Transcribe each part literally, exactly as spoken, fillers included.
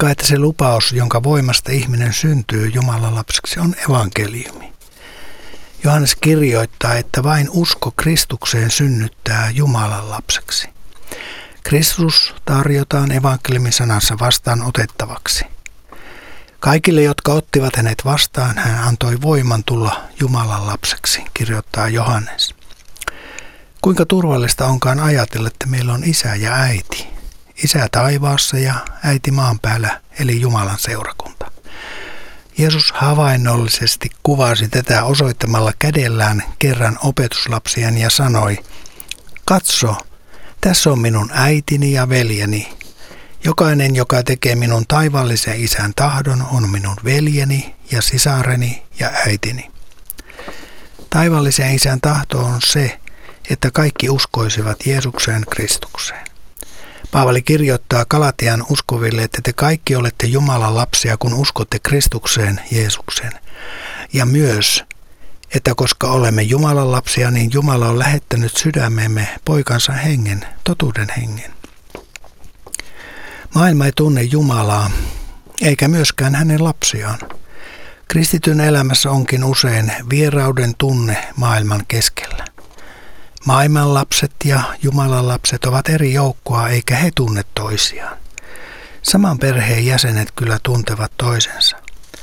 Uskokaa, että se lupaus, jonka voimasta ihminen syntyy Jumalan lapseksi, on evankeliumi. Johannes kirjoittaa, että vain usko Kristukseen synnyttää Jumalan lapseksi. Kristus tarjotaan evankeliumin sanassa vastaan otettavaksi. Kaikille, jotka ottivat hänet vastaan, hän antoi voiman tulla Jumalan lapseksi, kirjoittaa Johannes. Kuinka turvallista onkaan ajatella, että meillä on isä ja äiti. Isä taivaassa ja äiti maan päällä, eli Jumalan seurakunta. Jeesus havainnollisesti kuvasi tätä osoittamalla kädellään kerran opetuslapsiaan ja sanoi, katso, tässä on minun äitini ja veljeni. Jokainen, joka tekee minun taivaallisen isän tahdon, on minun veljeni ja sisareni ja äitini. Taivaallisen isän tahto on se, että kaikki uskoisivat Jeesukseen Kristukseen. Paavali kirjoittaa Galatian uskoville, että te kaikki olette Jumalan lapsia, kun uskotte Kristukseen Jeesukseen. Ja myös, että koska olemme Jumalan lapsia, niin Jumala on lähettänyt sydämemme poikansa hengen, totuuden hengen. Maailma ei tunne Jumalaa, eikä myöskään hänen lapsiaan. Kristityn elämässä onkin usein vierauden tunne maailman keskellä. Maailman lapset ja Jumalan lapset ovat eri joukkoa, eikä he tunne toisiaan. Saman perheen jäsenet kyllä tuntevat toisensa.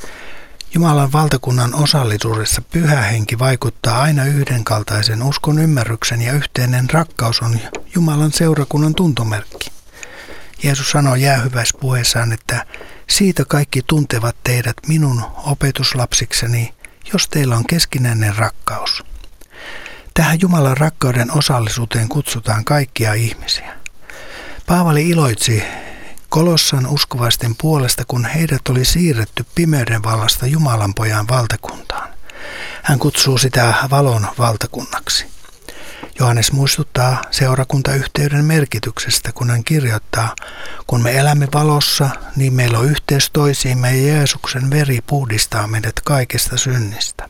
Jumalan valtakunnan osallisuudessa Pyhä Henki vaikuttaa aina yhdenkaltaisen uskon ymmärryksen ja yhteinen rakkaus on Jumalan seurakunnan tuntomerkki. Jeesus sanoi jäähyväispuheessaan, että siitä kaikki tuntevat teidät minun opetuslapsikseni, jos teillä on keskinäinen rakkaus. Tähän Jumalan rakkauden osallisuuteen kutsutaan kaikkia ihmisiä. Paavali iloitsi Kolossan uskovaisten puolesta, kun heidät oli siirretty pimeyden vallasta Jumalan pojan valtakuntaan. Hän kutsuu sitä valon valtakunnaksi. Johannes muistuttaa seurakuntayhteyden merkityksestä, kun hän kirjoittaa, kun me elämme valossa, niin meillä on yhteys toisiimme ja Jeesuksen veri puhdistaa meidät kaikesta synnistä.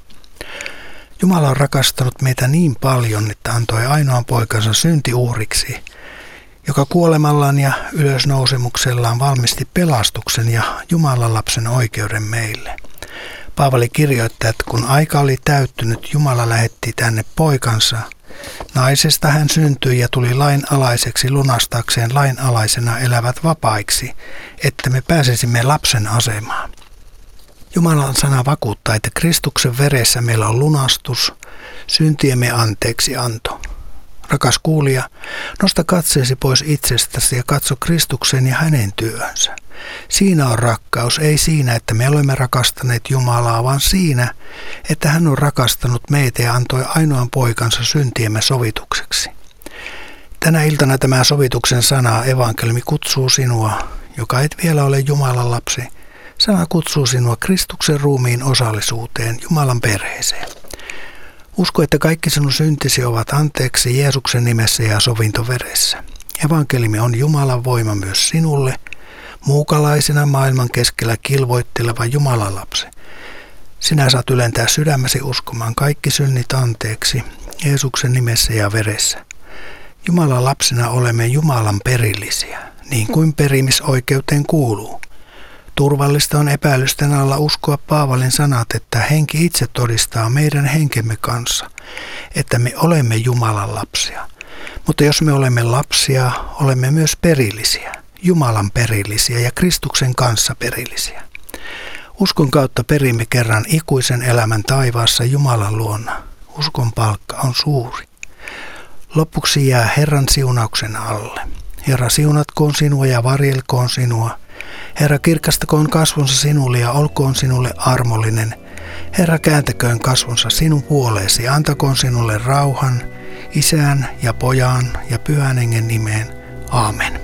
Jumala on rakastanut meitä niin paljon, että antoi ainoan poikansa syntiuhriksi, joka kuolemallaan ja ylösnousemuksellaan valmisti pelastuksen ja Jumalan lapsen oikeuden meille. Paavali kirjoittaa, että kun aika oli täyttynyt, Jumala lähetti tänne poikansa. Naisesta hän syntyi ja tuli lainalaiseksi lunastaakseen lainalaisena elävät vapaiksi, että me pääsisimme lapsen asemaan. Jumalan sana vakuuttaa, että Kristuksen veressä meillä on lunastus, syntiemme anteeksi anto. Rakas kuulija, nosta katseesi pois itsestäsi ja katso Kristuksen ja hänen työnsä. Siinä on rakkaus, ei siinä, että me olemme rakastaneet Jumalaa, vaan siinä, että hän on rakastanut meitä ja antoi ainoan poikansa syntiemme sovitukseksi. Tänä iltana tämä sovituksen sana, evankeliumi, kutsuu sinua, joka et vielä ole Jumalan lapsi. Sana kutsuu sinua Kristuksen ruumiin osallisuuteen, Jumalan perheeseen. Usko, että kaikki sinun syntisi ovat anteeksi Jeesuksen nimessä ja sovintoveressä. Evankeliumi on Jumalan voima myös sinulle, muukalaisena maailman keskellä kilvoitteleva Jumalan lapsi. Sinä saat ylentää sydämesi uskomaan kaikki synnit anteeksi Jeesuksen nimessä ja veressä. Jumalan lapsina olemme Jumalan perillisiä, niin kuin perimisoikeuteen kuuluu. Turvallista on epäilysten alla uskoa Paavalin sanat, että henki itse todistaa meidän henkemme kanssa, että me olemme Jumalan lapsia. Mutta jos me olemme lapsia, olemme myös perillisiä, Jumalan perillisiä ja Kristuksen kanssa perillisiä. Uskon kautta perimme kerran ikuisen elämän taivaassa Jumalan luona. Uskon palkka on suuri. Lopuksi jää Herran siunauksen alle. Herra, siunatkoon sinua ja varjelkoon sinua. Herra, kirkastakoon kasvonsa sinulle ja olkoon sinulle armollinen. Herra, kääntäköön kasvonsa sinun puoleesi, antakoon sinulle rauhan, Isän ja Pojan ja Pyhän Hengen nimeen. Aamen.